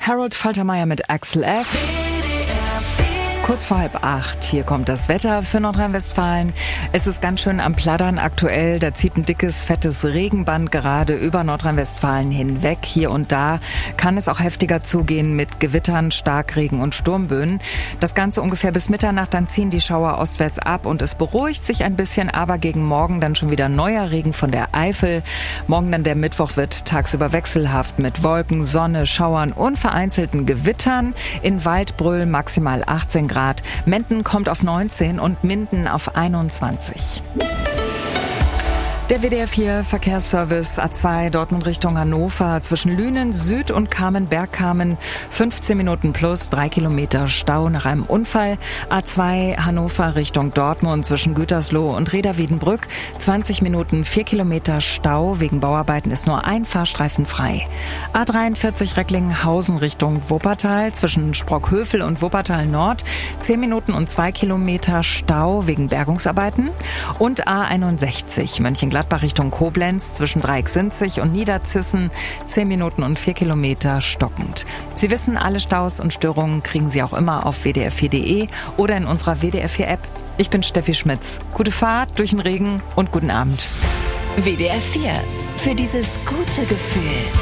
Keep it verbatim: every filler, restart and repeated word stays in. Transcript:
Harold Faltermeier mit Axel F. Kurz vor halb acht, hier kommt das Wetter für Nordrhein-Westfalen. Es ist ganz schön am Plattern aktuell. Da zieht ein dickes, fettes Regenband gerade über Nordrhein-Westfalen hinweg. Hier und da kann es auch heftiger zugehen mit Gewittern, Starkregen und Sturmböen. Das Ganze ungefähr bis Mitternacht, dann ziehen die Schauer ostwärts ab und es beruhigt sich ein bisschen, aber gegen morgen dann schon wieder neuer Regen von der Eifel. Morgen dann der Mittwoch wird tagsüber wechselhaft mit Wolken, Sonne, Schauern und vereinzelten Gewittern. In Waldbröl maximal achtzehn Grad. Menden kommt auf neunzehn und Minden auf einundzwanzig. Der W D R vier Verkehrsservice A zwei Dortmund Richtung Hannover zwischen Lünen Süd und Kamen-Bergkamen fünfzehn Minuten plus drei Kilometer Stau nach einem Unfall. A zwei Hannover Richtung Dortmund zwischen Gütersloh und Reda-Wiedenbrück zwanzig Minuten vier Kilometer Stau. Wegen Bauarbeiten ist nur ein Fahrstreifen frei. A dreiundvierzig Recklinghausen Richtung Wuppertal zwischen Sprockhövel und Wuppertal Nord zehn Minuten und zwei Kilometer Stau wegen Bergungsarbeiten. Und A einundsechzig Mönchengladbach Richtung Koblenz zwischen Dreiecksinzig und Niederzissen zehn Minuten und vier Kilometer stockend. Sie wissen, alle Staus und Störungen kriegen Sie auch immer auf w d r vier punkt d e oder in unserer W D R vier App. Ich bin Steffi Schmitz. Gute Fahrt durch den Regen und guten Abend. W D R vier. Für dieses gute Gefühl.